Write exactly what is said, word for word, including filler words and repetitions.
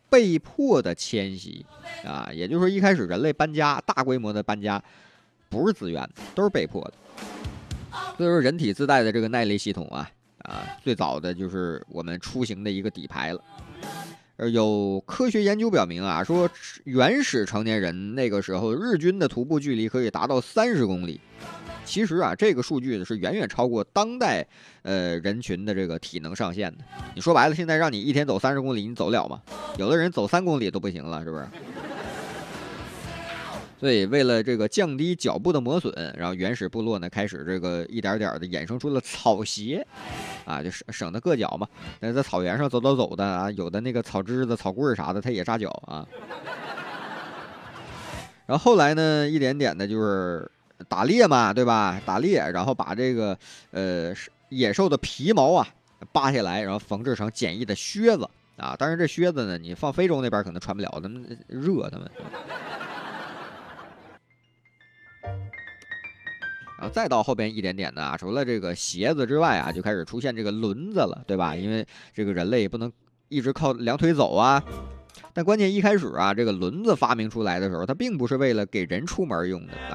被迫的迁徙啊，也就是说一开始人类搬家，大规模的搬家不是自愿的，都是被迫的。所以说人体自带的这个耐力系统啊啊，最早的就是我们出行的一个底牌了。呃，有科学研究表明啊，说原始成年人那个时候日均的徒步距离可以达到三十公里。其实啊，这个数据是远远超过当代呃人群的这个体能上限的。你说白了，现在让你一天走三十公里，你走了吗？有的人走三公里都不行了，是不是？所以为了这个降低脚部的磨损，然后原始部落呢开始这个一点点的衍生出了草鞋，啊，就省省得硌脚嘛。但是在草原上走走走的啊，有的那个草枝子、草棍啥的，它也扎脚啊。然后后来呢，一点点的就是打猎嘛，对吧？打猎，然后把这个呃野兽的皮毛啊扒下来，然后缝制成简易的靴子啊。当然这靴子呢，你放非洲那边可能穿不了，他们热他们。然后再到后边一点点的啊，除了这个鞋子之外啊，就开始出现这个轮子了，对吧？因为这个人类不能一直靠两腿走啊。但关键一开始啊，这个轮子发明出来的时候，它并不是为了给人出门用的。